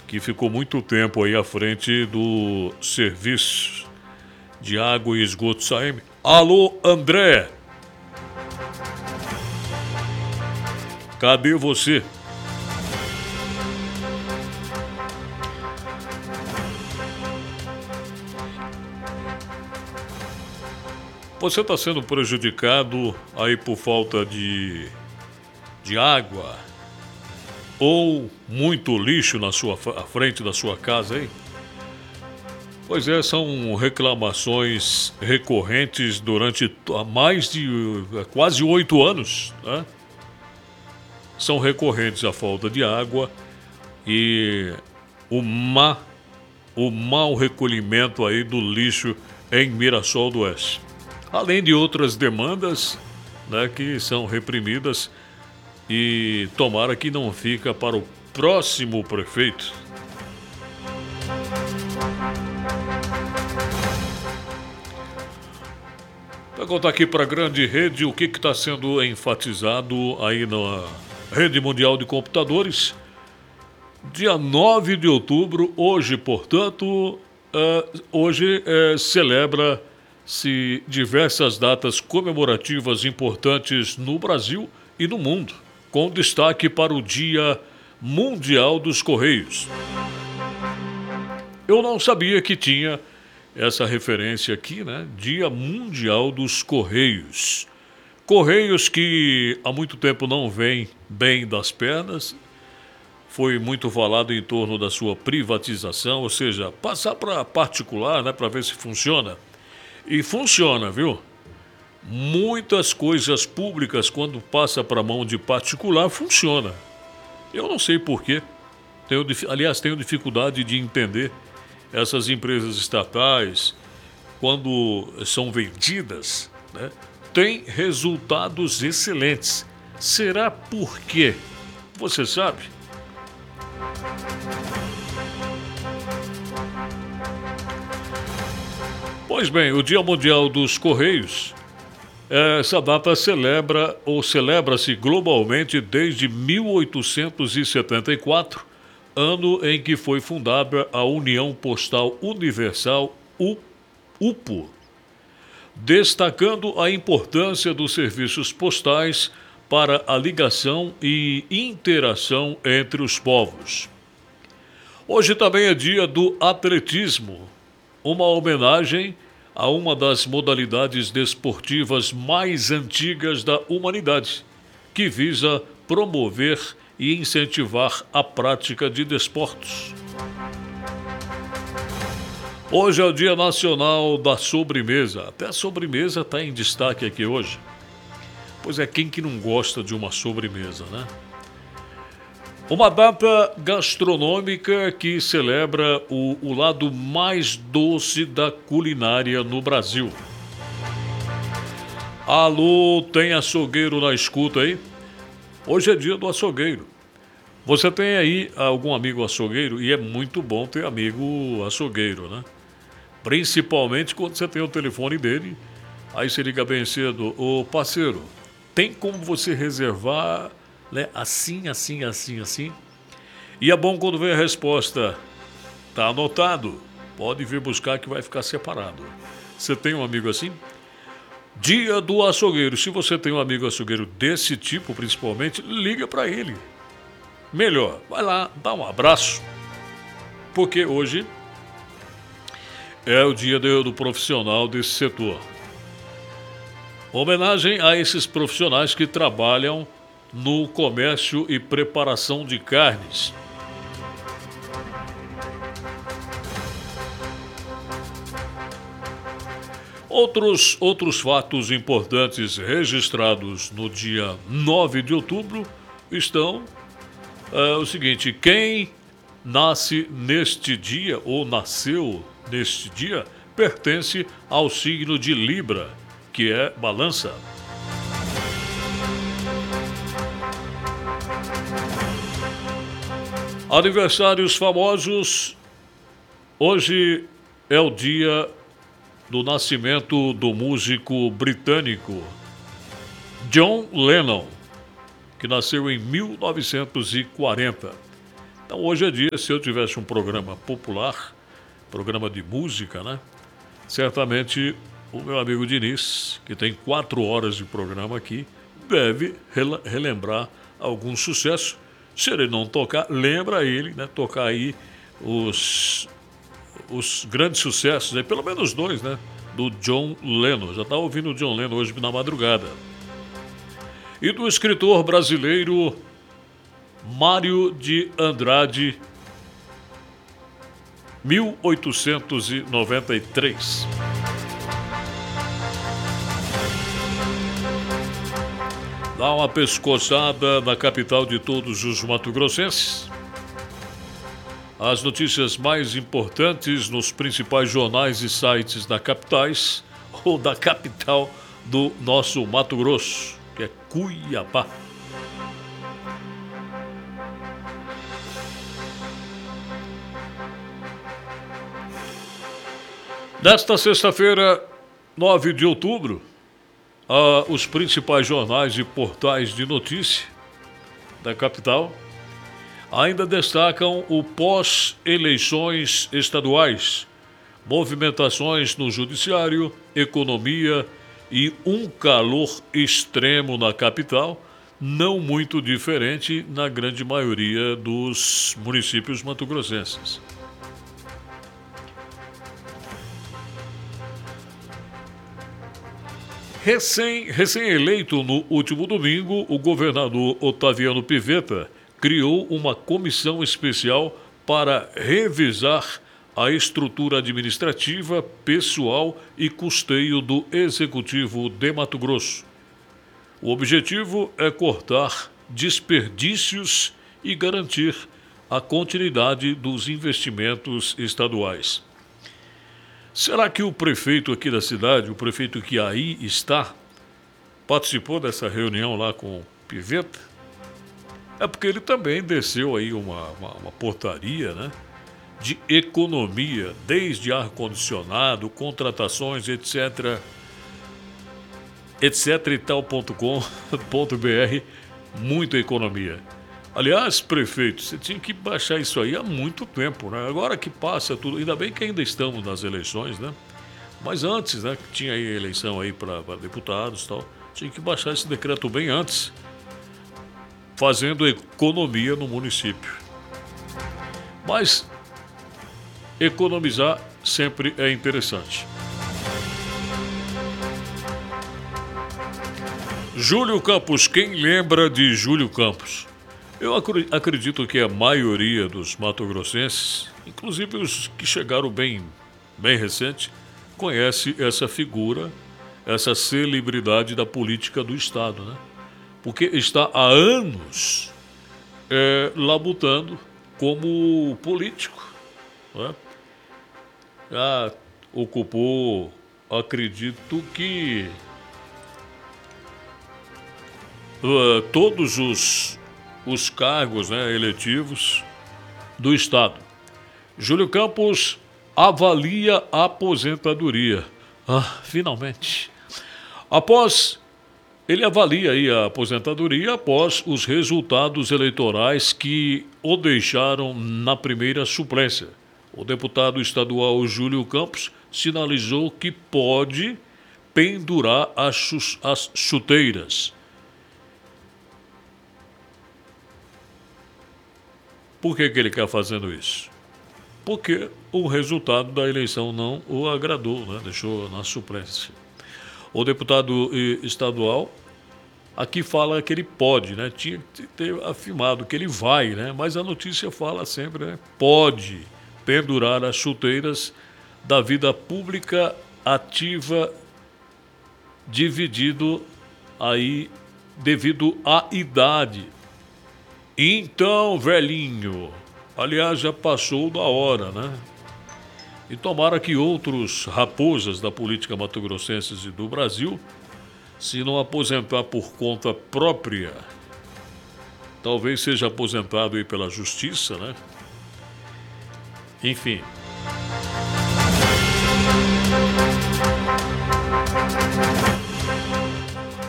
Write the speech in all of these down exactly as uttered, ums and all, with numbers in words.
que ficou muito tempo aí à frente do serviço de água e esgoto S A E M. Alô, André! Cadê você? Você está sendo prejudicado aí por falta de, de água ou muito lixo na sua à frente da sua casa aí? Pois é, são reclamações recorrentes durante há mais de quase oito anos, né? São recorrentes a falta de água e o, má, o mau recolhimento aí do lixo em Mirassol do Oeste. Além de outras demandas, né, que são reprimidas e tomara que não fica para o próximo prefeito. Para contar aqui para a grande rede o que está sendo enfatizado aí na Rede Mundial de Computadores. Dia nove de outubro, hoje, portanto, uh, hoje uh, celebra-se diversas datas comemorativas importantes no Brasil e no mundo, com destaque para o Dia Mundial dos Correios. Eu não sabia que tinha essa referência aqui, né? Dia Mundial dos Correios. Correios que há muito tempo não vêm bem das pernas. Foi muito falado em torno da sua privatização, ou seja, passar para particular, né, para ver se funciona. E funciona, viu? Muitas coisas públicas, quando passa para a mão de particular, funciona. Eu não sei porquê. Tenho, aliás, tenho dificuldade de entender essas empresas estatais, quando são vendidas, né, têm resultados excelentes. Será por quê? Você sabe? Pois bem, o Dia Mundial dos Correios, essa data celebra ou celebra-se globalmente desde mil oitocentos e setenta e quatro, ano em que foi fundada a União Postal Universal, U P O, destacando a importância dos serviços postais para a ligação e interação entre os povos. Hoje também é dia do atletismo, uma homenagem a uma das modalidades desportivas mais antigas da humanidade, que visa promover e incentivar a prática de desportos. Hoje é o Dia Nacional da Sobremesa. Até a sobremesa está em destaque aqui hoje. Pois é, quem que não gosta de uma sobremesa, né? Uma data gastronômica que celebra o, o lado mais doce da culinária no Brasil. Alô, tem açougueiro na escuta aí? Hoje é dia do açougueiro. Você tem aí algum amigo açougueiro? E é muito bom ter amigo açougueiro, né? Principalmente quando você tem o telefone dele, aí você liga bem cedo: ô parceiro, tem como você reservar, né, assim, assim, assim, assim? E é bom quando vem a resposta: tá anotado, pode vir buscar que vai ficar separado. Você tem um amigo assim? Dia do açougueiro. Se você tem um amigo açougueiro desse tipo, principalmente, liga para ele. Melhor, vai lá, dá um abraço, porque hoje é o dia do, do profissional desse setor. Homenagem a esses profissionais que trabalham no comércio e preparação de carnes. Outros, outros fatos importantes registrados no dia nove de outubro estão é, o seguinte: quem nasce neste dia ou nasceu neste dia pertence ao signo de Libra, que é balança. Aniversários famosos. Hoje é o dia do nascimento do músico britânico John Lennon, que nasceu em mil novecentos e quarenta. Então hoje é dia, se eu tivesse um programa popular, programa de música, né? Certamente o meu amigo Diniz, que tem quatro horas de programa aqui, deve rela- relembrar algum sucesso. Se ele não tocar, lembra ele, né? Tocar aí os, os grandes sucessos, né? Pelo menos dois, né? Do John Lennon. Já estava ouvindo o John Lennon hoje na madrugada. E do escritor brasileiro Mário de Andrade, mil oitocentos e noventa e três. Dá uma pescoçada na capital de todos os mato-grossenses. As notícias mais importantes nos principais jornais e sites da capitais ou da capital do nosso Mato Grosso, que é Cuiabá. Nesta sexta-feira, nove de outubro, ah, os principais jornais e portais de notícia da capital ainda destacam o pós-eleições estaduais, movimentações no judiciário, economia e um calor extremo na capital, não muito diferente na grande maioria dos municípios mato-grossenses. Recém, recém-eleito no último domingo, o governador Otaviano Pivetta criou uma comissão especial para revisar a estrutura administrativa, pessoal e custeio do Executivo de Mato Grosso. O objetivo é cortar desperdícios e garantir a continuidade dos investimentos estaduais. Será que o prefeito aqui da cidade, o prefeito que aí está, participou dessa reunião lá com o Pivetta? É porque ele também desceu aí uma, uma, uma portaria, né, de economia, desde ar-condicionado, contratações, etc, etc e tal ponto com ponto br, muita economia. Aliás, prefeito, você tinha que baixar isso aí há muito tempo, né? Agora que passa tudo, ainda bem que ainda estamos nas eleições, né? Mas antes, né, que tinha aí eleição aí para deputados e tal, tinha que baixar esse decreto bem antes, fazendo economia no município. Mas economizar sempre é interessante. Júlio Campos, quem lembra de Júlio Campos? Eu acredito que a maioria dos mato-grossenses, inclusive os que chegaram bem, bem recente, conhece essa figura, essa celebridade da política do Estado, né? Porque está há anos é, labutando como político, né? Já ocupou, acredito que uh, todos os os cargos, né, eletivos do Estado. Júlio Campos avalia a aposentadoria. Ah, finalmente. Após, ele avalia aí a aposentadoria após os resultados eleitorais que o deixaram na primeira suplência. O deputado estadual Júlio Campos sinalizou que pode pendurar as, chu- as chuteiras. Por que, que ele quer fazendo isso? Porque o resultado da eleição não o agradou, né? Deixou na suplência. O deputado eh, estadual aqui fala que ele pode, né? Tinha que ter afirmado que ele vai, né? Mas a notícia fala sempre, né? Pode pendurar as chuteiras da vida pública ativa, dividido aí devido à idade. Então, velhinho, aliás, já passou da hora, né? E tomara que outros raposas da política mato-grossenses e do Brasil, se não aposentar por conta própria, talvez seja aposentado aí pela justiça, né? Enfim.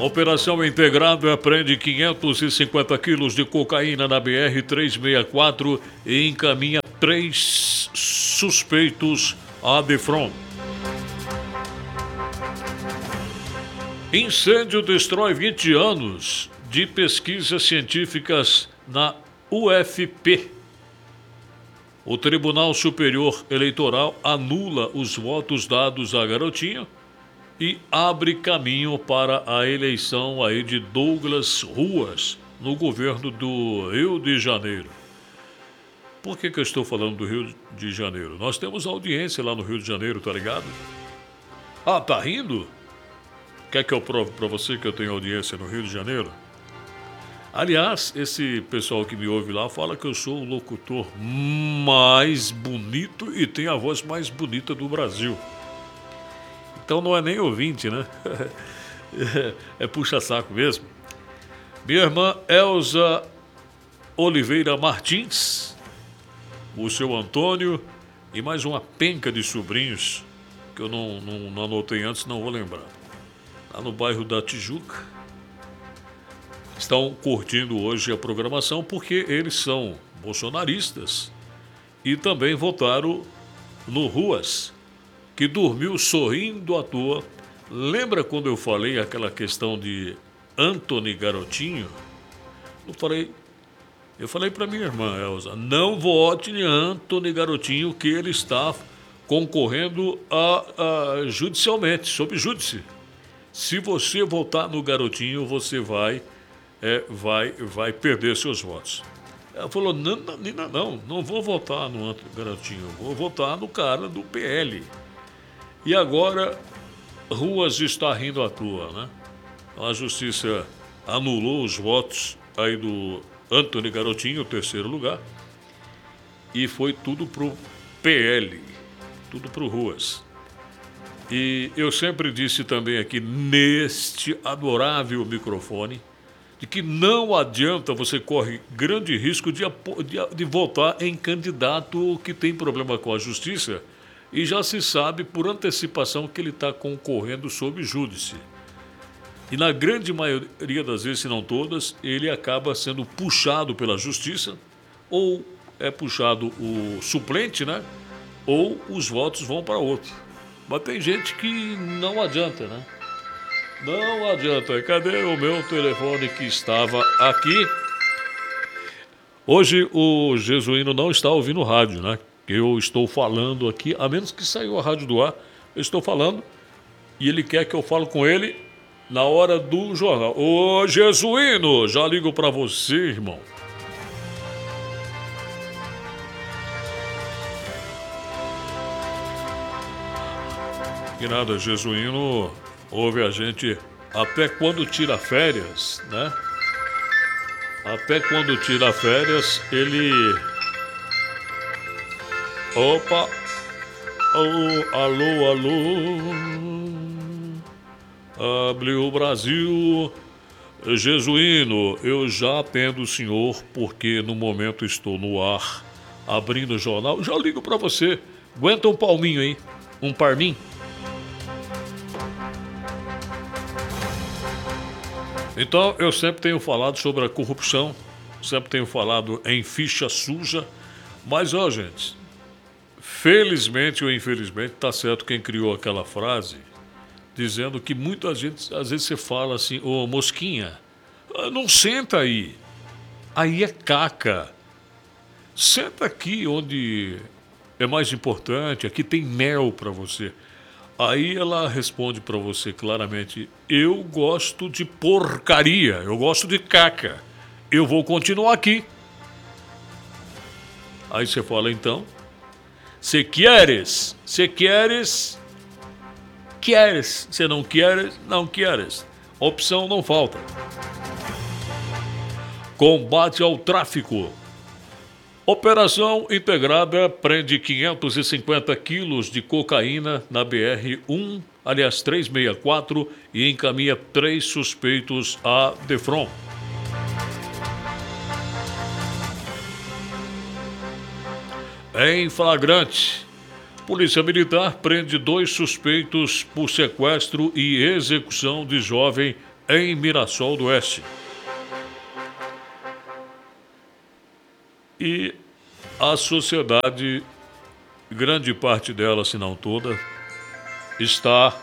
Operação Integrada prende quinhentos e cinquenta quilos de cocaína na B R trezentos e sessenta e quatro e encaminha três suspeitos à DEFRON. Incêndio destrói vinte anos de pesquisas científicas na U F P. O Tribunal Superior Eleitoral anula os votos dados à garotinha e abre caminho para a eleição aí de Douglas Ruas no governo do Rio de Janeiro. Por que que eu estou falando do Rio de Janeiro? Nós temos audiência lá no Rio de Janeiro, tá ligado? Ah, tá rindo? Quer que eu prove para você que eu tenho audiência no Rio de Janeiro? Aliás, esse pessoal que me ouve lá fala que eu sou o locutor mais bonito e tenho a voz mais bonita do Brasil. Então não é nem ouvinte, né? É puxa-saco mesmo. Minha irmã Elza Oliveira Martins, o seu Antônio e mais uma penca de sobrinhos que eu não, não, não anotei antes, não vou lembrar. Lá no bairro da Tijuca. Estão curtindo hoje a programação porque eles são bolsonaristas e também votaram no Ruas, que dormiu sorrindo à toa. Lembra quando eu falei aquela questão de Antony Garotinho? Eu falei, eu falei para minha irmã Elza, não vote em Antony Garotinho, que ele está concorrendo a, a, judicialmente, sob júdice. Se você votar no Garotinho, você vai, é, vai, vai perder seus votos. Ela falou, não, não, não, não vou votar no Antony Garotinho, vou votar no cara do P L. E agora, Ruas está rindo à toa, né? A justiça anulou os votos aí do Antony Garotinho, terceiro lugar, e foi tudo pro P L, tudo pro Ruas. E eu sempre disse também aqui, neste adorável microfone, de que não adianta, você corre grande risco de, de, de votar em candidato que tem problema com a justiça, e já se sabe por antecipação que ele está concorrendo sob júdice. E na grande maioria das vezes, se não todas, ele acaba sendo puxado pela justiça, ou é puxado o suplente, né? Ou os votos vão para outro. Mas tem gente que não adianta, né? Não adianta. Cadê o meu telefone que estava aqui? Hoje o Jesuíno não está ouvindo rádio, né? Eu estou falando aqui, a menos que saiu a rádio do ar, eu estou falando e ele quer que eu fale com ele na hora do jornal. Ô Jesuíno, já ligo para você, irmão. Que nada, Jesuíno ouve a gente até quando tira férias, né? Até quando tira férias, ele... Opa! Oh, alô, alô! Abre o Brasil! Jesuíno, eu já atendo o senhor porque no momento estou no ar, abrindo o jornal. Já ligo para você. Aguenta um palminho aí. Um parmim. Então, eu sempre tenho falado sobre a corrupção, sempre tenho falado em ficha suja, mas, ó, gente, felizmente ou infelizmente, tá certo quem criou aquela frase, dizendo que muita gente, às vezes você fala assim, ô, mosquinha, não senta aí, aí é caca, senta aqui onde é mais importante, aqui tem mel para você. Aí ela responde para você claramente, eu gosto de porcaria, eu gosto de caca, eu vou continuar aqui. Aí você fala, então, se queres, se queres, queres, se não queres, não queres. Opção não falta. Combate ao tráfico. Operação Integrada prende quinhentos e cinquenta quilos de cocaína na B R um, aliás, trezentos e sessenta e quatro e encaminha três suspeitos à DEFRON. Em flagrante, Polícia Militar prende dois suspeitos por sequestro e execução de jovem em Mirassol do Oeste. E a sociedade, grande parte dela, se não toda, está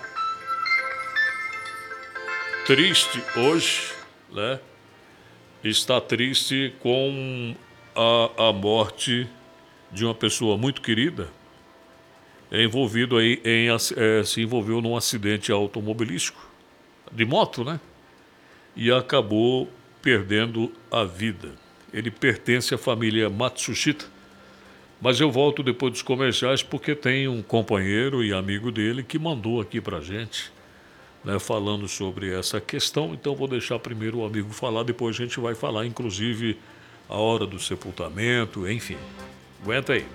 triste hoje, né? Está triste com a, a morte de uma pessoa muito querida, envolvido aí em, é, se envolveu num acidente automobilístico, de moto, né? E acabou perdendo a vida. Ele pertence à família Matsushita, mas eu volto depois dos comerciais porque tem um companheiro e amigo dele que mandou aqui pra gente, né, falando sobre essa questão. Então vou deixar primeiro o amigo falar, depois a gente vai falar, inclusive, a hora do sepultamento, enfim. Aguenta aí.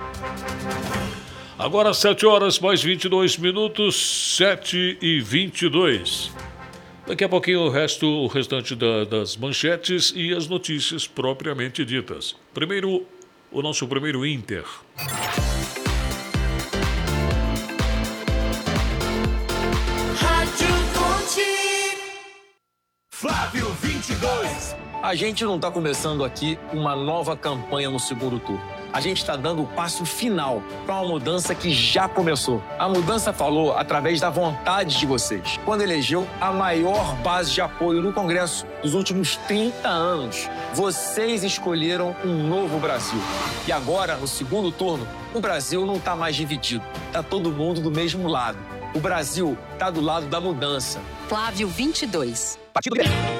Agora sete horas mais vinte e dois minutos, sete e vinte e dois. Daqui a pouquinho o resto, o restante da, das manchetes e as notícias propriamente ditas. Primeiro, o nosso primeiro Inter. Rádio Fonte. Flávio vinte e dois. A gente não está começando aqui uma nova campanha no segundo turno. A gente está dando o passo final para uma mudança que já começou. A mudança falou através da vontade de vocês, quando elegeu a maior base de apoio no Congresso dos últimos trinta anos. Vocês escolheram um novo Brasil. E agora, no segundo turno, o Brasil não está mais dividido. Está todo mundo do mesmo lado. O Brasil está do lado da mudança. Flávio vinte e dois. Partido